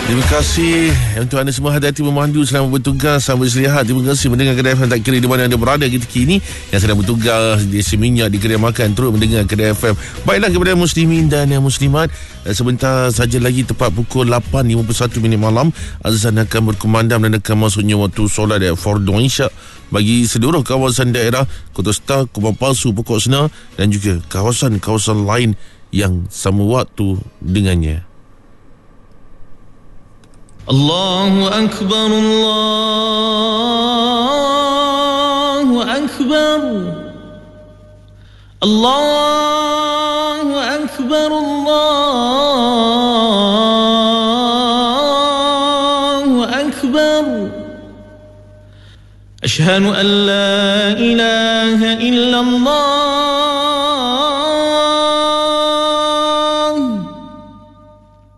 Terima kasih untuk anda semua, hati-hati memandu selama bertugas, selamat beristirahat. Terima kasih mendengar Kedai FM, tak kira di mana anda berada ketika ini, yang sedang bertugas di Seminyak, di kedai makan, terus mendengar Kedai FM. Baiklah kepada muslimin dan muslimat, sebentar saja lagi tepat pukul 8.51 malam, azan akan berkumandang dan akan masuknya waktu solat fardu isyak bagi seluruh kawasan daerah Kota Star, Kubang Palsu, Pokok Senar dan juga kawasan-kawasan lain yang sama waktu dengannya. Allahu Akbar, Allahu Akbar, Allahu Akbar, Allahu Akbar. Asyhadu an la ilaha illallah